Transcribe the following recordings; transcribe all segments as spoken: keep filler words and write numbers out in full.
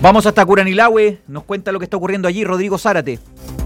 Vamos hasta Curanilahue, nos cuenta lo que está ocurriendo allí Rodrigo Zárate.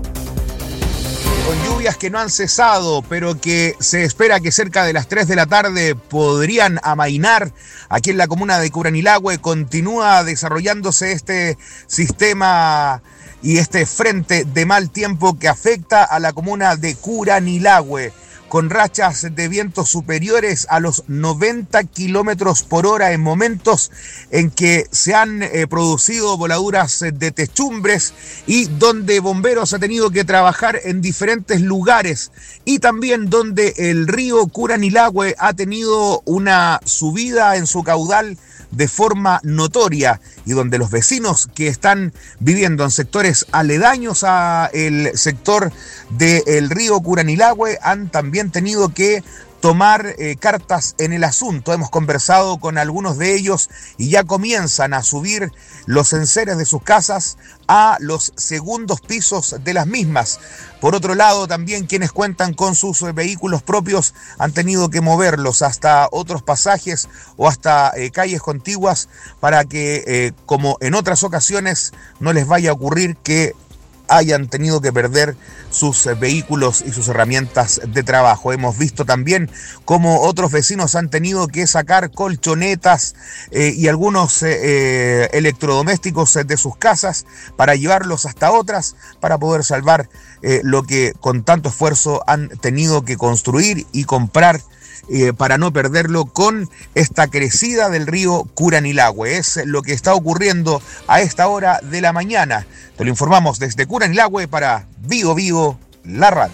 Con lluvias que no han cesado, pero que se espera que cerca de las tres de la tarde podrían amainar aquí en la comuna de Curanilahue, continúa desarrollándose este sistema y este frente de mal tiempo que afecta a la comuna de Curanilahue, con rachas de vientos superiores a los noventa kilómetros por hora en momentos en que se han eh, producido voladuras de techumbres y donde bomberos han tenido que trabajar en diferentes lugares, y también donde el río Curanilahue ha tenido una subida en su caudal de forma notoria, y donde los vecinos que están viviendo en sectores aledaños al sector del río Curanilahue han también tenido que tomar eh, cartas en el asunto. Hemos conversado con algunos de ellos y ya comienzan a subir los enseres de sus casas a los segundos pisos de las mismas. Por otro lado, también quienes cuentan con sus eh, vehículos propios han tenido que moverlos hasta otros pasajes o hasta eh, calles contiguas para que, eh, como en otras ocasiones, no les vaya a ocurrir que hayan tenido que perder sus vehículos y sus herramientas de trabajo. Hemos visto también cómo otros vecinos han tenido que sacar colchonetas eh, y algunos eh, eh, electrodomésticos de sus casas para llevarlos hasta otras, para poder salvar eh, lo que con tanto esfuerzo han tenido que construir y comprar, Eh, para no perderlo con esta crecida del río Curanilahue. Es lo que está ocurriendo a esta hora de la mañana. Te lo informamos desde Curanilahue para Vigo Vigo, la radio.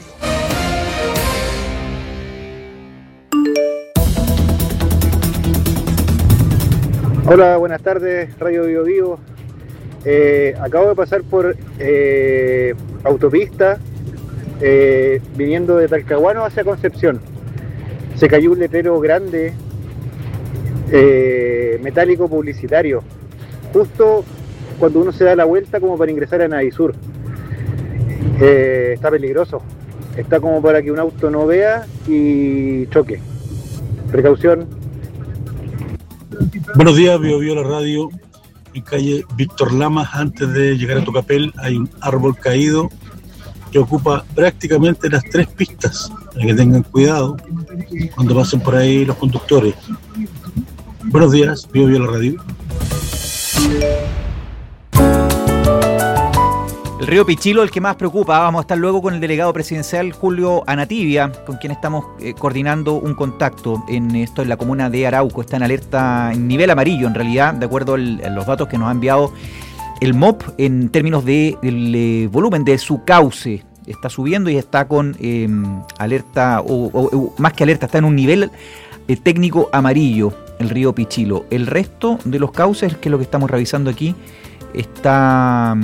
Hola, buenas tardes, Radio Vigo Vigo. Eh, acabo de pasar por eh, autopista eh, viniendo de Talcahuano hacia Concepción. Se cayó un letrero grande, eh, metálico publicitario, justo cuando uno se da la vuelta como para ingresar a Navisur. Eh, está peligroso, está como para que un auto no vea y choque. Precaución. Buenos días, Vigo Vigo, la radio. En calle Víctor Lamas, antes de llegar a Tucapel, hay un árbol caído que ocupa prácticamente las tres pistas, para que tengan cuidado cuando pasen por ahí los conductores. Buenos días, Vigo Vigo, la radio. El río Pichilo, el que más preocupa. Vamos a estar luego con el delegado presidencial Julio Anativia, con quien estamos eh, coordinando un contacto en esto en la comuna de Arauco. Está en alerta en nivel amarillo, en realidad, de acuerdo al, a los datos que nos ha enviado el M O P en términos de el, eh, volumen de su cauce. Está subiendo y está con eh, alerta, o, o, o más que alerta, está en un nivel eh, técnico amarillo, el río Pichilo. El resto de los cauces, que es lo que estamos revisando aquí, está,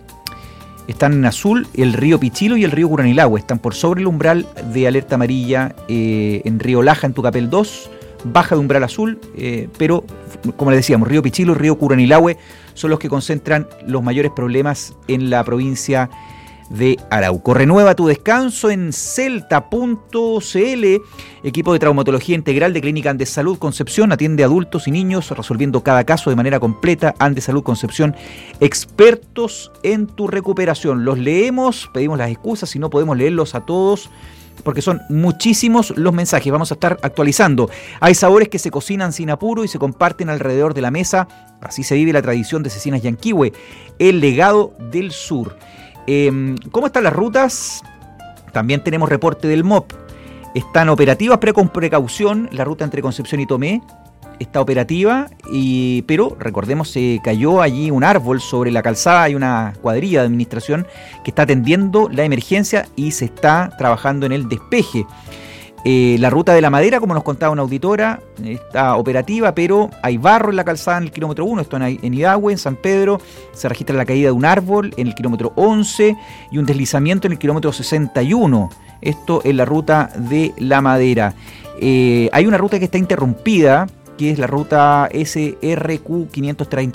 están en azul. El río Pichilo y el río Curanilahue están por sobre el umbral de alerta amarilla. eh, en Río Laja, en Tucapel dos, baja de umbral azul, eh, pero como le decíamos, río Pichilo y río Curanilahue son los que concentran los mayores problemas en la provincia de Arauco. Renueva tu descanso en celta punto c l, equipo de traumatología integral de Clínica Andes Salud Concepción, atiende a adultos y niños resolviendo cada caso de manera completa. Andes Salud Concepción, expertos en tu recuperación. Los leemos, pedimos las excusas si no podemos leerlos a todos, porque son muchísimos los mensajes. Vamos a estar actualizando. Hay sabores que se cocinan sin apuro y se comparten alrededor de la mesa. Así se vive la tradición de Cecinas Yanquihue, el legado del sur. Eh, ¿Cómo están las rutas? También tenemos reporte del M O P. Están operativas, pero con precaución. La ruta entre Concepción y Tomé está operativa, y, pero recordemos, se cayó allí un árbol sobre la calzada. Hay una cuadrilla de administración que está atendiendo la emergencia y se está trabajando en el despeje. Eh, la ruta de la madera, como nos contaba una auditora, está operativa, pero hay barro en la calzada en el kilómetro uno, esto en, en Idahue, en San Pedro. Se registra la caída de un árbol en el kilómetro once y un deslizamiento en el kilómetro sesenta y uno. Esto en la ruta de la madera. Eh, hay una ruta que está interrumpida, que es la ruta S R Q quinientos treinta